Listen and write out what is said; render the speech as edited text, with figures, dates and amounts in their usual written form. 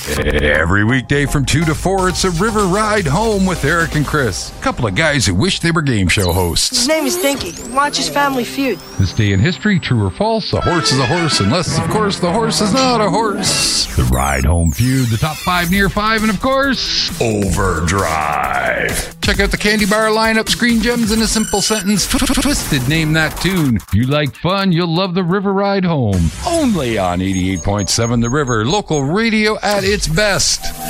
Every weekday from 2 to 4, it's a river ride home with Eric and Chris. A couple of guys who wish they were game show hosts. His name is Dinky. Watches Family Feud. This day in history, true or false, a horse is a horse, unless, of course, the horse is not a horse. The Ride Home Feud, the top 5 near 5, and of course, Overdrive. Check out the candy bar lineup, screen gems in a simple sentence. Twisted, name that tune. If you like fun, you'll love the River Ride Home. Only on 88.7 The River, local radio at its best.